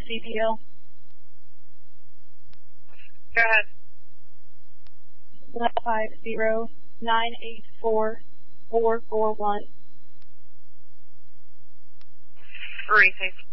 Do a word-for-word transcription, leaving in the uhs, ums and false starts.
C P L. Go ahead. Five zero nine eight four four four one. Retake.